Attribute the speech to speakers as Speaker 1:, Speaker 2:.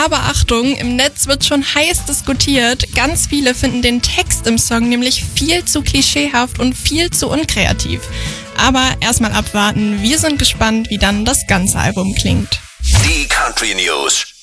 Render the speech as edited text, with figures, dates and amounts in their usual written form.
Speaker 1: Aber Achtung, im Netz wird schon heiß diskutiert. Ganz viele finden den Text im Song nämlich viel zu klischeehaft und viel zu unkreativ. Aber erstmal abwarten, wir sind gespannt, wie dann das ganze Album klingt.
Speaker 2: Die Country News.